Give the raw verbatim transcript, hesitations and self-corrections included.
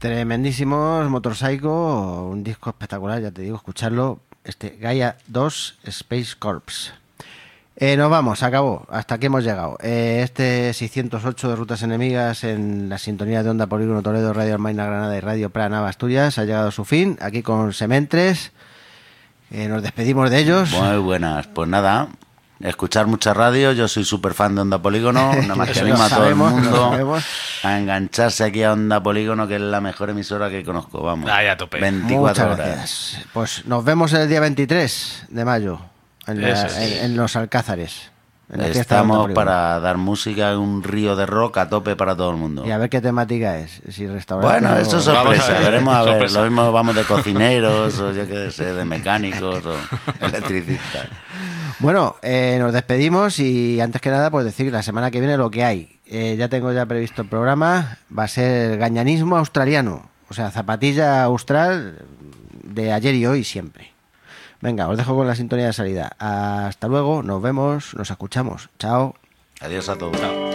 Tremendísimos, Motorpsycho, un disco espectacular, ya te digo, escucharlo. Este Gaia dos Space Corps. Eh, nos vamos, acabó, hasta aquí hemos llegado. Eh, este seiscientos ocho de Rutas Enemigas en la sintonía de Onda Polígono Toledo, Radio Almaina Granada y Radio Pranava Asturias ha llegado a su fin, aquí con Sementres. Eh, nos despedimos de ellos. Muy buenas, pues nada, escuchar mucha radio, yo soy súper fan de Onda Polígono, nada más que animo a todo el mundo a engancharse aquí a Onda Polígono, que es la mejor emisora que conozco, vamos. Ay, a tope. veinticuatro Muchas horas. gracias. Pues nos vemos el día veintitrés de mayo en, la, Eso sí. en, en los Alcázares. En la fiesta de Onda Estamos Polígono. para dar música, un río de rock a tope para todo el mundo. Y a ver qué temática es. Si restaurante Bueno, o- eso es Vamos sorpresa, a ver, veremos a ver. sorpresa. Lo mismo vamos de cocineros, o yo qué sé, de mecánicos, o electricistas. Bueno, eh, nos despedimos y antes que nada, pues decir la semana que viene lo que hay. Eh, ya tengo ya previsto el programa. Va a ser gañanismo australiano. O sea, zapatilla austral de ayer y hoy siempre. Venga, os dejo con la sintonía de salida. Hasta luego, nos vemos, nos escuchamos. Chao. Adiós a todos. Chao.